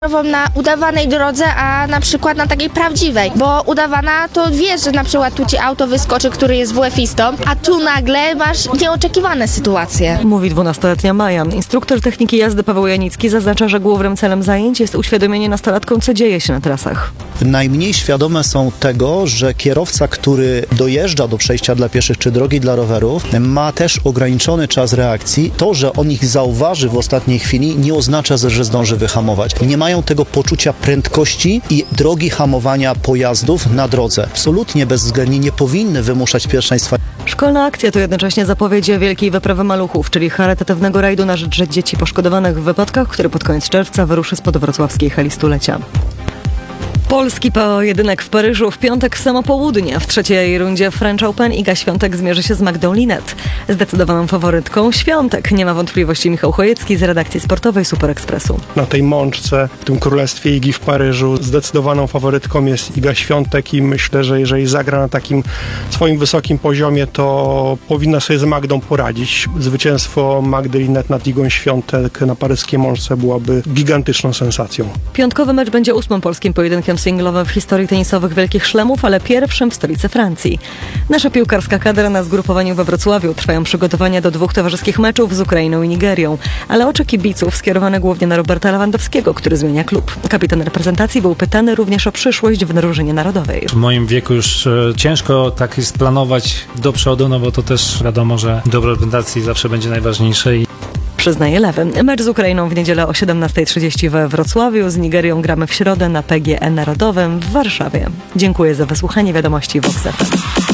Na udawanej drodze, a na przykład na takiej prawdziwej, bo udawana to wiesz, że na przykład tu ci auto wyskoczy, który jest WF-istą, a tu nagle masz nieoczekiwane sytuacje. Mówi 12-letnia Maja. Instruktor techniki jazdy Paweł Janicki zaznacza, że głównym celem zajęć jest uświadomienie nastolatkom, co dzieje się na trasach. Najmniej świadome są tego, że kierowca, który dojeżdża do przejścia dla pieszych czy drogi dla rowerów, ma też ograniczony czas reakcji. To, że on ich zauważy w ostatniej chwili, nie oznacza, że zdąży wyhamować. Nie mają tego poczucia prędkości i drogi hamowania pojazdów na drodze. Absolutnie bezwzględnie nie powinny wymuszać pierwszeństwa. Szkolna akcja to jednocześnie zapowiedź wielkiej wyprawy maluchów, czyli charytatywnego rajdu na rzecz dzieci poszkodowanych w wypadkach, który pod koniec czerwca wyruszy spod wrocławskiej hali stulecia. Polski pojedynek w Paryżu w piątek w samo południe. W trzeciej rundzie French Open Iga Świątek zmierzy się z Magdą Linette. Zdecydowaną faworytką Świątek. Nie ma wątpliwości Michał Chojecki z redakcji sportowej Super Expressu. Na tej mączce, w tym królestwie Igi w Paryżu zdecydowaną faworytką jest Iga Świątek i myślę, że jeżeli zagra na takim swoim wysokim poziomie, to powinna sobie z Magdą poradzić. Zwycięstwo Magdy Linette nad Igą Świątek na paryskiej mączce byłaby gigantyczną sensacją. Piątkowy mecz będzie 8. polskim pojedynkiem singlowym w historii tenisowych Wielkich Szlemów, ale pierwszym w stolicy Francji. Nasza piłkarska kadra na zgrupowaniu we Wrocławiu. Trwają przygotowania do 2 towarzyskich meczów z Ukrainą i Nigerią, ale oczy kibiców skierowane głównie na Roberta Lewandowskiego, który zmienia klub. Kapitan reprezentacji był pytany również o przyszłość w drużynie narodowej. W moim wieku już ciężko tak jest planować do przodu, no bo to też wiadomo, że dobro reprezentacji zawsze będzie najważniejsze. Przyznaje Lewy. Mecz z Ukrainą w niedzielę o 17:30 we Wrocławiu. Z Nigerią gramy w środę na PGE Narodowym w Warszawie. Dziękuję za wysłuchanie wiadomości Vox FM.